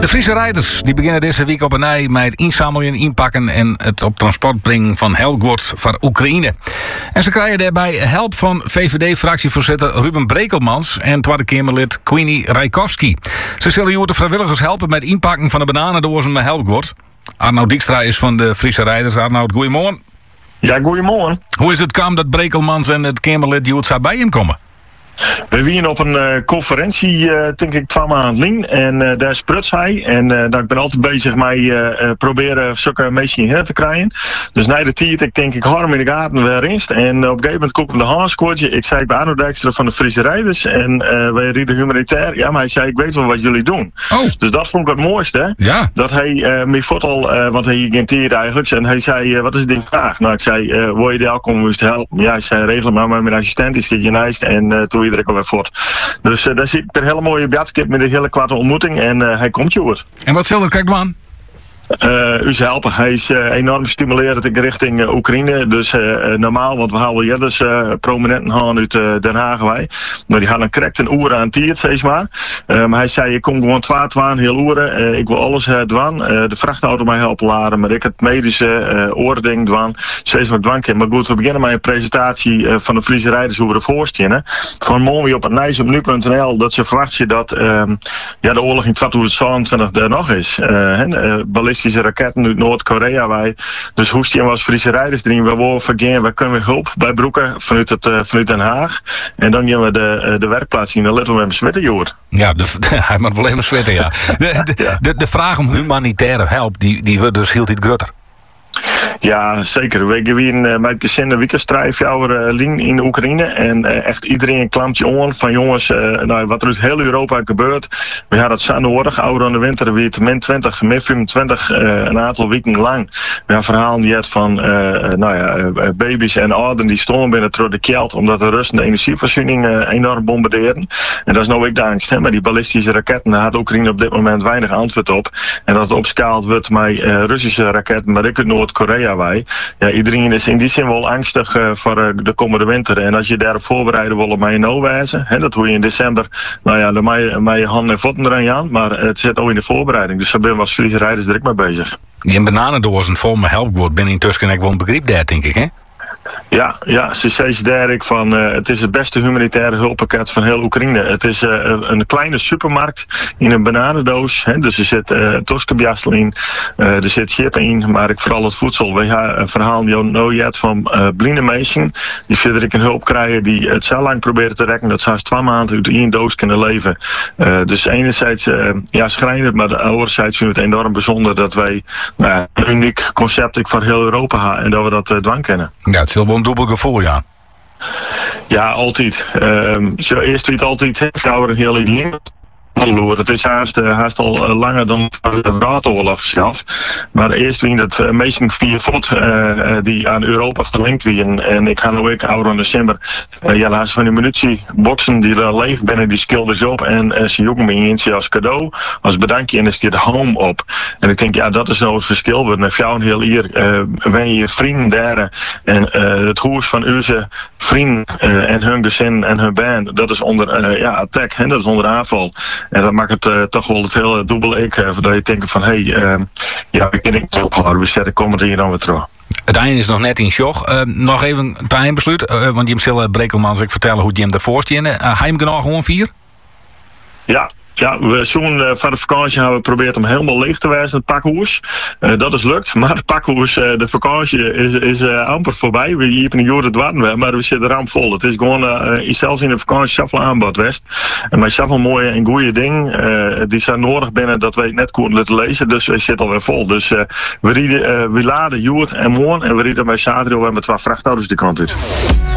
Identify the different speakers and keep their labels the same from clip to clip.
Speaker 1: De Friese rijders die beginnen deze week op een ei met het inzamelen, inpakken en het op transport brengen van helgoed voor Oekraïne. En ze krijgen daarbij hulp van VVD-fractievoorzitter Ruben Brekelmans en Tweede Kamerlid Queenie Rijkowski. Ze zullen jou de vrijwilligers helpen met inpakken van de bananendozen met helgoed. Arnoud Dijkstra is van de Friese rijders. Arnoud, goeiemorgen.
Speaker 2: Ja, goeiemorgen.
Speaker 1: Hoe is het kwam dat Brekelmans en het Kamerlid Joetsa bij hem komen?
Speaker 2: We waren op een conferentie, denk ik, 2 maanden lang. En daar spruts hij. En ik ben altijd bezig met proberen zulke mensen hierheen te krijgen. Dus na de tijd, ik denk, ik hou hem in de gaten weer eens. En op een gegeven moment kom ik op de Haanskoortje. Ik zei bij Arno Dijkstra van de Friese Rijders. En wij rieden humanitair. Ja, maar hij zei, ik weet wel wat jullie doen.
Speaker 1: Oh.
Speaker 2: Dus dat vond ik het mooiste.
Speaker 1: Ja.
Speaker 2: Dat hij me voetbal, want hij ging tieren eigenlijk. En hij zei, wat is die vraag? Nou, ik zei, wil je de alcohol moest helpen? Ja, hij zei, regel maar met mijn assistent. Die zit je naast. En toen iedereen alweer voort. Dus daar zit een hele mooie bjatskip met een hele kwarte ontmoeting. En hij komt joer.
Speaker 1: En wat zal er kijk doen?
Speaker 2: U helpen. Hij is enorm stimulerend in richting Oekraïne. Dus normaal, want we halen judders prominenten gaan uit Den Haag wij. Maar die gaan dan correct een uur aan tiert, zeg maar. Maar hij zei, ik kom gewoon 12 heel uren. Ik wil alles doen. De vrachtauto mij helpen laden, maar ik het medische oording doen. Steeds wat dwanken. Maar goed, we beginnen met een presentatie van de Friese rijders hoe we ervoor staan. Van morgen op het nijs op nu.nl dat ze verwachten dat de oorlog in 2022 er nog is. Ballistische raketten uit Noord-Korea wij. Dus Hoestien was Friese rijders erin. We willen vergaan, we kunnen hulp bij broeken vanuit Den Haag. En dan gaan we de werkplaats in. Dan letten we hem zweten, joh.
Speaker 1: Ja, hij moet wel even zweten, ja. De vraag om humanitaire hulp, die wordt dus heel iets groter.
Speaker 2: Ja, zeker. We gaan met gezin weekendstrijf lien in de Oekraïne. En echt iedereen klampt je on van jongens, wat er uit heel Europa gebeurt. We hadden het zo nodig. Ouder aan de winter weer min 20, min 25 een aantal weken lang. We hebben verhalen van baby's en ouderen die stonden binnen door de kelt omdat de Russen de energievoorziening enorm bombarderen. En dat is nou ook de angst. Maar die ballistische raketten, daar had Oekraïne op dit moment weinig antwoord op. En dat het opschaald wordt met Russische raketten, maar ik uit Noord-Korea wij. Ja, iedereen is in die zin wel angstig voor de komende winter. En als je daarop voorbereiden wil op mij wijzen, dat doe je in december, dan met je handen en voeten eraan aan, maar het zit ook in de voorbereiding. Dus daar ben we als Friese rijders direct mee bezig.
Speaker 1: Die bananendozen vol met helpwoord ben in tussen ik wel een begrip daar, denk ik, hè?
Speaker 2: Ja, ze zei Derek van het is het beste humanitaire hulppakket van heel Oekraïne. Het is een kleine supermarkt in een bananendoos. Dus er zit toskebjastel in, er zit chip in, maar vooral het voedsel. We hebben een verhaal nooit van blinde mensen die verder een hulp krijgen die het zo lang proberen te rekken dat ze 2 maanden uit 1 doos kunnen leven. Dus enerzijds schrijnend, maar anderzijds vinden we het enorm bijzonder dat wij een uniek concept voor heel Europa hebben en dat we dat dwang kennen.
Speaker 1: Ja, het is wel een dubbel gevoel, ja.
Speaker 2: Ja, altijd. Eerst weet altijd vrouwen een hele ding. Het is haast al langer dan de Wereldoorlog zelf. Maar eerst wie dat meestal 4 voet die aan Europa gelinkt werden. En ik ga nu ook ouder in december laatst van die munitieboxen die leeg binnen die schilders op. En ze joegen me eentje als cadeau, als bedankje en er staat home op. En ik denk, dat is nou het verschil. We hebben jou een heel hier, wen je vrienden daar en het huis van onze vrienden en hun gezin en hun band, dat is onder attack, dat is onder aanval. En dat maakt het toch wel het hele dubbel dat je denkt van we kunnen het ophouden. We zetten komen er hier dan weer terug.
Speaker 1: Het einde is nog net in shock. Nog even een eindbesluit, want je hem Brekelmans ik vertellen hoe je hem ervoor stien. Ga je hem genoeg gewoon 4?
Speaker 2: Ja, we zo'n van de vakantie hebben we geprobeerd om helemaal leeg te wijzen, het pakhoes. Dat is lukt, maar het pakhoes, de vakantie is amper voorbij. We hier in de jaren dwarren, maar we zitten rampvol. Het is gewoon, zelfs in de vakantie zoveel aanbod west. En met zoveel mooie en goede dingen, die zijn nodig binnen dat we het net kunnen laten lezen. Dus we zitten alweer vol. Dus we laden Joert en Moorn en we rieden bij zaterdag weer met 2 vrachtauto's de kant uit.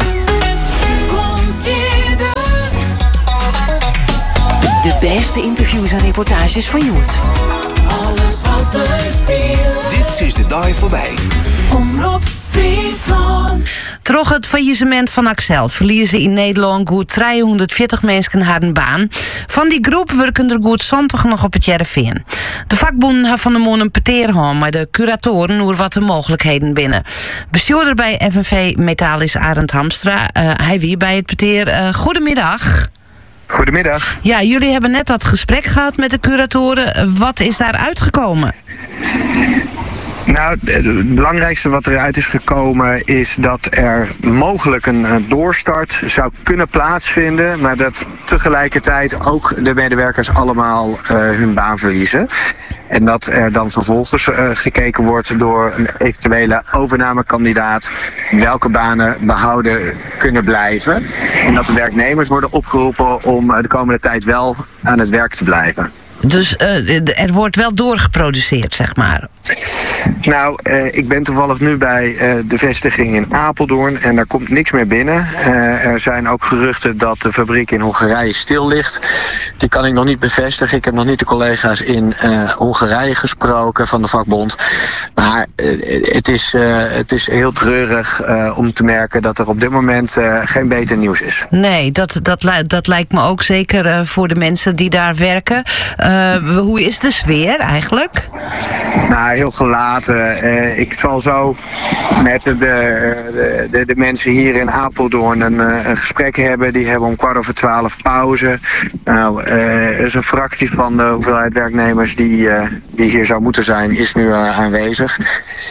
Speaker 3: De beste interviews en reportages van Joert.
Speaker 4: Alles wat er speelt.
Speaker 5: Dit is de dag voorbij.
Speaker 4: Omroep Friesland.
Speaker 6: Troch het faillissement van Axel verliezen in Nederland goed 340 mensen haar baan. Van die groep werken er goed 70 nog op het Jereveen. De vakbonden hebben van de morgen een peteer gehad met de curatoren over wat de mogelijkheden binnen. Bestuurder bij FNV Metaal is Arend Hamstra. Hij wie bij het peteer. Goedemiddag.
Speaker 5: Goedemiddag.
Speaker 6: Ja, jullie hebben net dat gesprek gehad met de curatoren. Wat is daar uitgekomen?
Speaker 5: Nou, het belangrijkste wat eruit is gekomen is dat er mogelijk een doorstart zou kunnen plaatsvinden, maar dat tegelijkertijd ook de medewerkers allemaal hun baan verliezen. En dat er dan vervolgens gekeken wordt door een eventuele overnamekandidaat welke banen behouden kunnen blijven. En dat de werknemers worden opgeroepen om de komende tijd wel aan het werk te blijven.
Speaker 6: Dus er wordt wel doorgeproduceerd, zeg maar.
Speaker 5: Nou, ik ben toevallig nu bij de vestiging in Apeldoorn en daar komt niks meer binnen. Er zijn ook geruchten dat de fabriek in Hongarije stil ligt. Die kan ik nog niet bevestigen. Ik heb nog niet de collega's in Hongarije gesproken van de vakbond. Maar het is heel treurig om te merken dat er op dit moment geen beter nieuws is.
Speaker 6: Nee, dat lijkt me ook zeker voor de mensen die daar werken. Hoe is de sfeer eigenlijk?
Speaker 5: Nou, heel gelaten. Ik zal zo met de mensen hier in Apeldoorn een gesprek hebben. Die hebben om 11:15 pauze. Nou, er is een fractie van de hoeveelheid werknemers die hier zou moeten zijn, is nu aanwezig.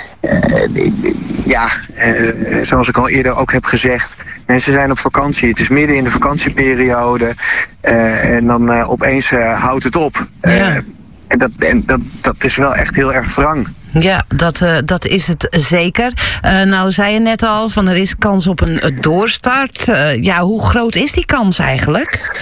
Speaker 5: Zoals ik al eerder ook heb gezegd, mensen zijn op vakantie. Het is midden in de vakantieperiode. En dan opeens houdt het op.
Speaker 6: Ja.
Speaker 5: En dat is wel echt heel erg wrang.
Speaker 6: Ja, dat is het zeker. Nou, zei je net al, van er is kans op een doorstart. Hoe groot is die kans eigenlijk?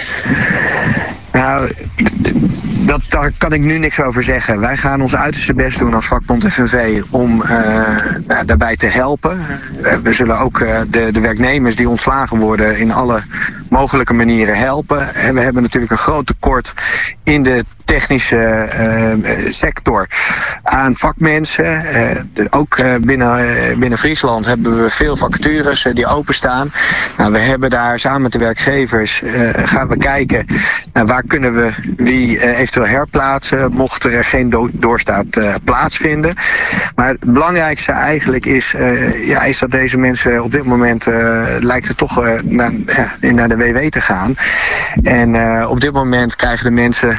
Speaker 5: Nou, daar kan ik nu niks over zeggen. Wij gaan ons uiterste best doen als vakbond FNV om daarbij te helpen. We zullen ook de werknemers die ontslagen worden in alle mogelijke manieren helpen. En we hebben natuurlijk een groot tekort in de technische sector aan vakmensen. Ook binnen Friesland hebben we veel vacatures die openstaan. Nou, we hebben daar samen met de werkgevers gaan we kijken waar kunnen we wie eventueel herplaatsen mocht er geen doorstart plaatsvinden. Maar het belangrijkste eigenlijk is dat deze mensen op dit moment lijkt het toch naar de WW te gaan. En op dit moment krijgen de mensen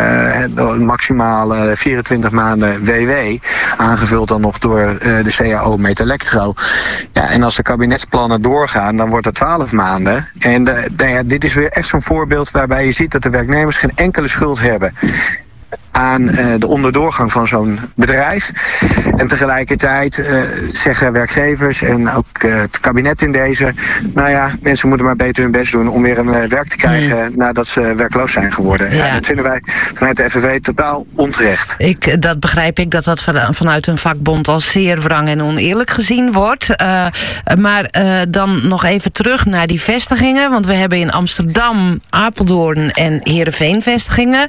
Speaker 5: maximaal 24 maanden WW, aangevuld dan nog door de CAO met Electro. Ja, en als de kabinetsplannen doorgaan, dan wordt het 12 maanden. En dit is weer echt zo'n voorbeeld waarbij je ziet dat de werknemers geen enkele schuld hebben aan de onderdoorgang van zo'n bedrijf. En tegelijkertijd zeggen werkgevers en ook het kabinet in deze, mensen moeten maar beter hun best doen om weer een werk te krijgen nadat ze werkloos zijn geworden. Ja, dat vinden wij vanuit de FNV totaal onterecht. Dat
Speaker 6: begrijp ik, dat vanuit een vakbond als zeer wrang en oneerlijk gezien wordt. Maar dan nog even terug naar die vestigingen, want we hebben in Amsterdam, Apeldoorn en Heerenveen vestigingen.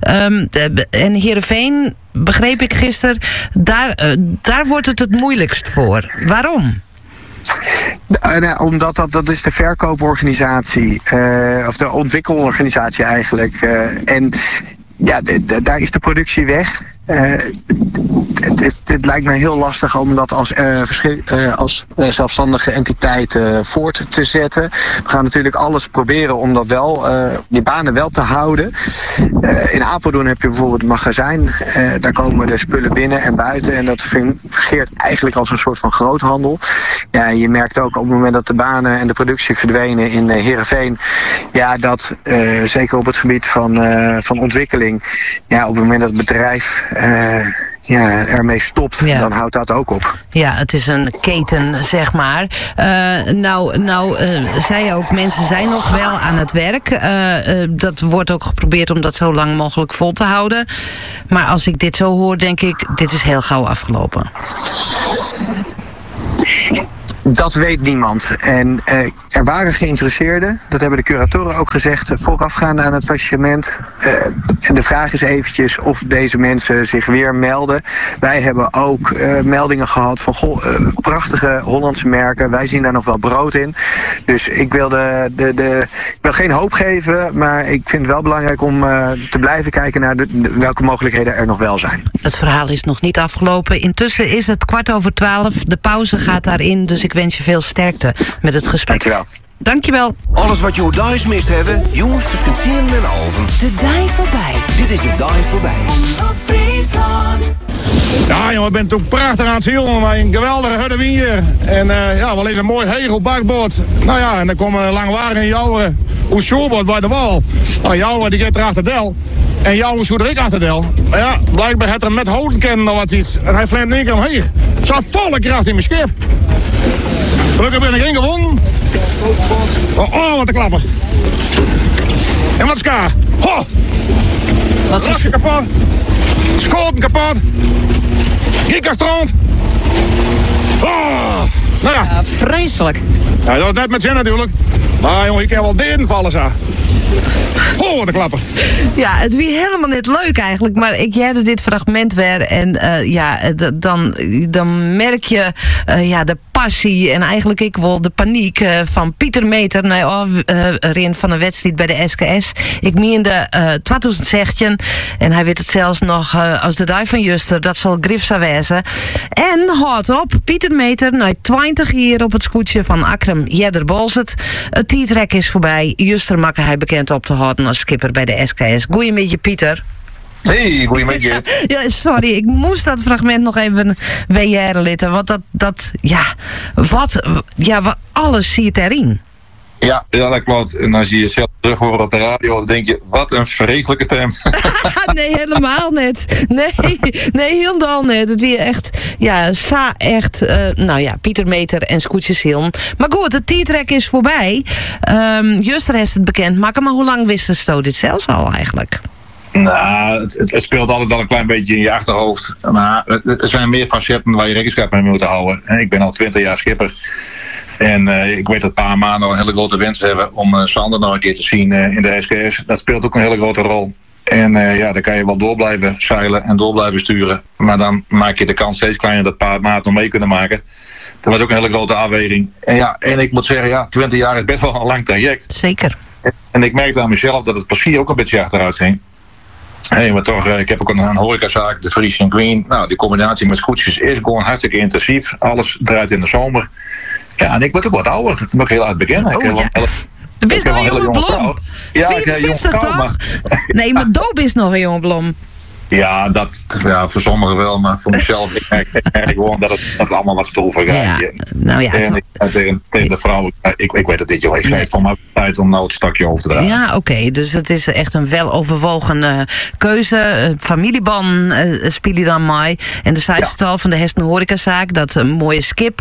Speaker 6: En Heerenveen, begreep ik gisteren, daar wordt het moeilijkst voor. Waarom?
Speaker 5: Omdat dat is de verkooporganisatie, of de ontwikkelorganisatie eigenlijk. En daar is de productie weg. Het lijkt mij heel lastig om dat als zelfstandige entiteit voort te zetten. We gaan natuurlijk alles proberen om dat wel, die banen wel te houden. In Apeldoorn heb je bijvoorbeeld een magazijn. Daar komen de spullen binnen en buiten. En dat fungeert eigenlijk als een soort van groothandel. Ja, je merkt ook op het moment dat de banen en de productie verdwenen in Heerenveen. Ja, dat zeker op het gebied van ontwikkeling. Ja, op het moment dat het bedrijf ermee stopt, dan houdt dat ook op. Ja, het is een keten, zeg maar.
Speaker 6: Zei je ook, mensen zijn nog wel aan het werk. Dat wordt ook geprobeerd om dat zo lang mogelijk vol te houden. Maar als ik dit zo hoor, denk ik, dit is heel gauw afgelopen.
Speaker 5: Dat weet niemand. En er waren geïnteresseerden, dat hebben de curatoren ook gezegd, voorafgaande aan het faillissement. En de vraag is eventjes of deze mensen zich weer melden. Wij hebben ook meldingen gehad van prachtige Hollandse merken. Wij zien daar nog wel brood in. Dus ik wil ik wil geen hoop geven, maar ik vind het wel belangrijk om te blijven kijken naar welke mogelijkheden er nog wel zijn.
Speaker 6: Het verhaal is nog niet afgelopen. Intussen is het 11:15. De pauze gaat daarin, dus ik wens je veel sterkte met het gesprek.
Speaker 5: Dankjewel.
Speaker 6: Dankjewel.
Speaker 7: Alles wat je thuis mist hebben, jongens tussen 10 en 11.
Speaker 3: De dij voorbij.
Speaker 7: Dit is de Dive voorbij.
Speaker 4: Omroep Friesland.
Speaker 8: Ja, jongen, ik ben toen prachtig aan het zien met een geweldige hudde hier. En wel eens een mooi hegelbakboord. Nou ja, en dan komen langwagen Jouwer hoe showboard bij de wal. Nou, Jouwer die gaat er achter Del. En Jouwer zoet er ik achter Del. Maar ja, blijkbaar had er met houten kennen nog wat iets. En hij vlemt in één keer omheen. Zat volle kracht in mijn schip. Gelukkig ben ik één gewonnen. Oh, wat een klapper. En wat ska. Ho!
Speaker 6: Wat
Speaker 8: Rasje kapot. Schoten kapot. Gieka strand. Oh! Nou ja.
Speaker 6: vreselijk.
Speaker 8: Ja, dat is net met zin natuurlijk. Maar jongen, ik kan wel deden vallen zo. Oh, wat een klapper.
Speaker 6: Ja, het wie helemaal niet leuk eigenlijk. Maar ik jerde dit fragment weer. En dan merk je de passie en eigenlijk ik wel de paniek van Pieter Meter. Rin van een wedstrijd bij de SKS. Ik meende 2016. En hij weet het zelfs nog als de duif van Juster. Dat zal Grifsa wezen. En houd op, Pieter Meter, 20 jaar op het scootje van Akram Jedder Bolzet. Het T-trek is voorbij. Juster makke hij bekend op te houden als skipper bij de SKS. Goeie met je, Pieter.
Speaker 9: Hey, goeiemiddag.
Speaker 6: Ja, sorry, ik moest dat fragment nog even WR litten. Want wat alles ziet erin.
Speaker 9: Ja, dat klopt. En als je jezelf terug hoort op de radio, dan denk je, wat een vreselijke stem.
Speaker 6: Nee, helemaal niet. Nee, helemaal niet. Het weer echt, Pieter Meter en Scootjes Hiln. Maar goed, het T-trek is voorbij. Juster heeft het bekend maken, maar hoe lang wist de Sto dit zelfs al eigenlijk?
Speaker 9: Nou, het speelt altijd al een klein beetje in je achterhoofd. Maar er zijn meer facetten waar je rekenschap mee moet houden. En ik ben al 20 jaar schipper. En ik weet dat een paar maanden een hele grote wens hebben om Sander nog een keer te zien in de SKS. Dat speelt ook een hele grote rol. En dan kan je wel door blijven zeilen en door blijven sturen. Maar dan maak je de kans steeds kleiner dat paar maat nog mee kunnen maken. Dat was ook een hele grote afweging. En ik moet zeggen, 20 jaar is best wel een lang traject.
Speaker 6: Zeker.
Speaker 9: En ik merkte aan mezelf dat het plezier ook een beetje achteruit ging. Maar toch, ik heb ook een horecazaak, de Fries & Queen. Nou, die combinatie met scootjes is gewoon hartstikke intensief. Alles draait in de zomer. Ja, en ik word ook wat ouder. Dat moet ik heel uit bekennen.
Speaker 6: Je bent nog een jonge blom.
Speaker 9: Ja,
Speaker 6: 54 toch? Nee, maar Doop is nog een jonge blom.
Speaker 9: Ja, voor sommigen wel, maar voor mezelf, ik merk gewoon dat het allemaal wat stover gaat. En tegen de vrouw, ik weet het niet, joh. Ik zei van mijn tijd om nou het stakje over te dragen.
Speaker 6: Ja, oké. Dus het is echt een weloverwogen keuze. Familieban speel je dan mee. En de zijstal van de Hesten Horecazaak, dat mooie skip.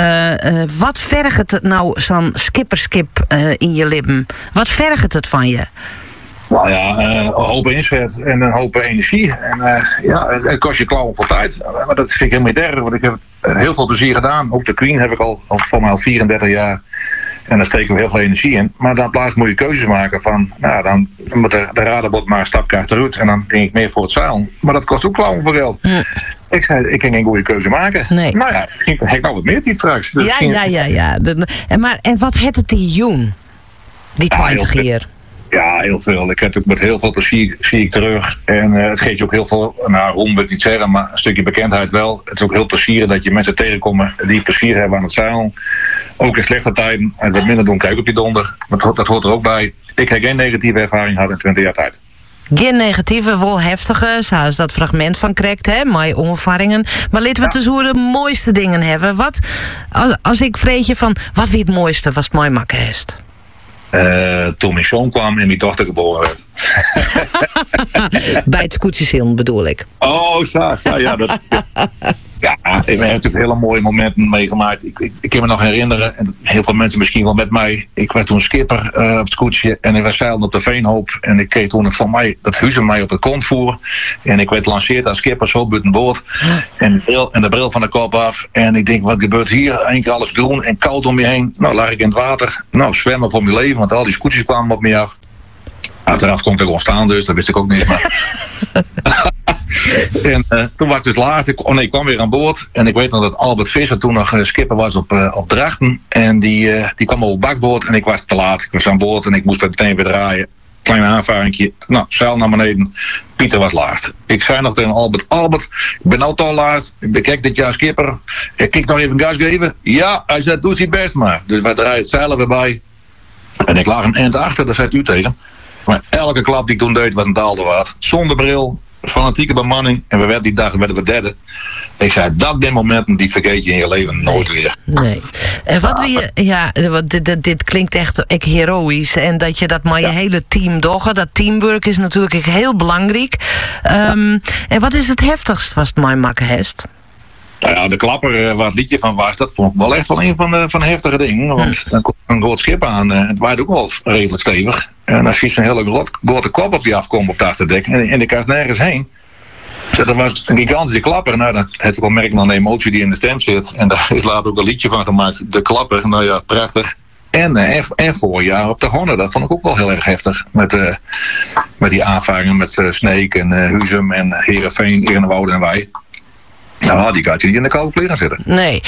Speaker 6: Wat vergt het nou zo'n skipperskip in je lippen? Wat vergt het van je?
Speaker 9: Nou ja, een hoop inzet en een hoop energie. En het kost je klauwen voor tijd. Maar dat vind ik helemaal niet erg, want ik heb het heel veel plezier gedaan. Ook de Queen heb ik al voor mij al 34 jaar. En daar steken we heel veel energie in. Maar dan plaats moet je keuzes maken van, dan moet de raderbord maar een stapje achteruit. En dan denk ik meer voor het zeilen. Maar dat kost ook klauwen voor geld. Ja. Ik zei, ik kan geen goede keuze maken.
Speaker 6: Nee.
Speaker 9: Nou ja, misschien heb ik nou wat meer tijd straks. Dus
Speaker 6: ja. En wat had het die Joen? Die 20 jaar?
Speaker 9: Ja, heel veel. Ik heb ook met heel veel plezier zie ik terug. En het geeft je ook heel veel, roem wil ik niet zeggen, maar een stukje bekendheid wel. Het is ook heel plezierig dat je mensen tegenkomt die plezier hebben aan het zeilen. Ook in slechte tijden. En wat minder doen, kijk op je donder. Dat hoort er ook bij. Ik heb geen negatieve ervaring gehad in 20 jaar tijd.
Speaker 6: Geen negatieve, wel heftige, zoals dat fragment van Krekt, hè, mijn onervaringen. Maar laten we het eens hoe de mooiste dingen hebben. Wat, als ik vreet je van, wat wie het mooiste was het mooi makken heeft?
Speaker 9: Toen mijn zoon kwam en mijn dochter geboren werd.
Speaker 6: Bij het Scootjeshiln bedoel ik.
Speaker 9: Oh, ja. Ja, ik heb natuurlijk hele mooie momenten meegemaakt. Ik kan me nog herinneren, en heel veel mensen misschien wel met mij. Ik was toen skipper op het scootje en ik was zeilend op de Veenhoop. En ik kreeg toen van mij dat Huizen mij op het kont voer. En ik werd gelanceerd als skipper zo buiten boord. En de bril van de kop af. En ik denk, wat gebeurt hier? Eén keer alles groen en koud om je heen. Nou, lag ik in het water. Nou, zwemmen voor mijn leven, want al die scootjes kwamen op me af. Achteraf kon ik er gewoon staan, dus dat wist ik ook niet. Maar en toen was ik dus laat. Ik kwam weer aan boord. En ik weet nog dat Albert Visser toen nog skipper was op Drachten. En die kwam op bakboord en ik was te laat. Ik was aan boord en ik moest meteen weer draaien. Kleine aanvaringje. Nou, zeil naar beneden. Pieter was laat. Ik zei nog tegen Albert, ik ben nou al laat. Ik ben kijk dit jaar skipper. Ik nog even gas geven. Ja, hij zei, doet hij best maar. Dus wij draaien het zeilen weer bij. En ik lag hem eind achter, daar zei u tegen. Maar elke klap die ik toen deed was een daalde waard. Zonder bril, fanatieke bemanning. En werden die dag we derde. Ik zei, dat zijn momenten die vergeet je in je leven nooit weer.
Speaker 6: Nee. En wat wil je... Ja, dit klinkt echt heroïsch. En dat je dat maar je hele team doggen. Dat teamwork is natuurlijk heel belangrijk. En wat is het heftigst was het mij maken hest?
Speaker 9: Nou ja, de klapper waar het liedje van was, dat vond ik wel echt wel een van de heftige dingen. Want dan komt een groot schip aan. Het waait ook wel redelijk stevig. En dan zie je een hele grote kop op die afkomen op het achterdek. En die kan nergens heen. Dus dat was een gigantische klapper. Nou, dat heeft ook wel merken aan de emotie die in de stem zit. En daar is later ook een liedje van gemaakt. De klapper, nou ja, prachtig. En vorig jaar op de Honor, dat vond ik ook wel heel erg heftig. Met die aanvaringen met Sneek en Huzum en Heerenveen, Eernewouden en wij. Nou, die gaat je niet in de koude kleren zitten.
Speaker 6: Nee,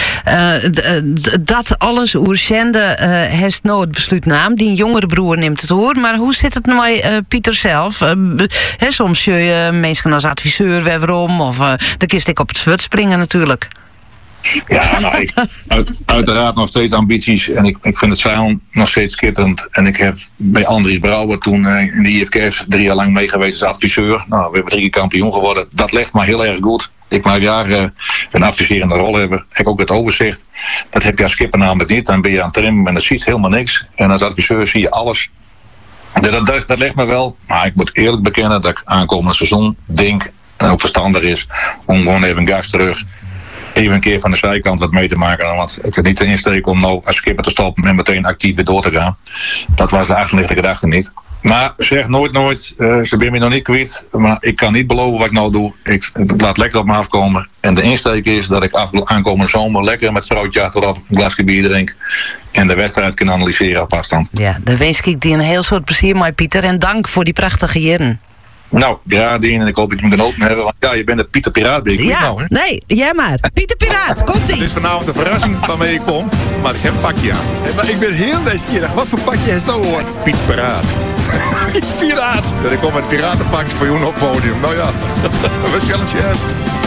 Speaker 6: dat alles oerschende heeft nooit besluit naam. Die jongere broer neemt het hoor. Maar hoe zit het nou met Pieter zelf? Soms zul je mensen als adviseur weerom. Of dan kist ik op het zwart springen natuurlijk.
Speaker 9: Ja, nou, ik uiteraard nog steeds ambities. En ik vind het zeilen nog steeds schitterend. En ik heb bij Andries Brouwer toen in de IFK's 3 jaar lang mee geweest als adviseur. Nou, we hebben 3 keer kampioen geworden. Dat legt me heel erg goed. Ik mag jaren een adviserende rol hebben. Ik heb ook het overzicht. Dat heb je als skipper namelijk niet. Dan ben je aan het trimmen en dan zie je helemaal niks. En als adviseur zie je alles. Dat legt me wel. Maar ik moet eerlijk bekennen dat ik aankomende seizoen denk, en ook verstandig is, om gewoon even gas terug. Even een keer van de zijkant wat mee te maken. Want het is niet de insteek om nou als skipper te stoppen en meteen actief weer door te gaan. Dat was de achterliggende gedachte niet. Maar zeg nooit, ze ben me nog niet kwijt. Maar ik kan niet beloven wat ik nou doe. Ik laat lekker op me afkomen. En de insteek is dat ik aankomende zomer lekker met vrouwtje achterop een glasje bier drink. En de wedstrijd kan analyseren op afstand.
Speaker 6: Ja, dan wens ik die een heel soort plezier, maar Pieter. En dank voor die prachtige jaren.
Speaker 9: Nou, Piraatdien en ik hoop dat je me genoten hebben. Want ja, je bent de Pieter Piraat, ben ik
Speaker 6: ja,
Speaker 9: nou, hè?
Speaker 6: Nee, jij maar. Pieter Piraat, komt-ie.
Speaker 8: Het is vanavond een verrassing waarmee ik kom, maar ik heb een pakje aan.
Speaker 10: Hey, maar ik ben heel nieuwsgierig. Wat voor pakje heeft nou hoort?
Speaker 8: Piet Piraat.
Speaker 10: Piraat.
Speaker 8: Dat ik kom met piratenpakjes voor jou op het podium. Nou ja, wat schelletje.